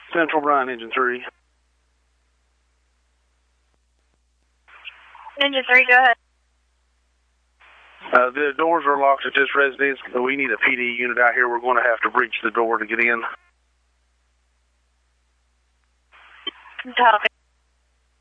Central Bryan, Engine 3. Engine 3, go ahead. The doors are locked at this residence. We need a PD unit out here. We're going to have to breach the door to get in. Copy.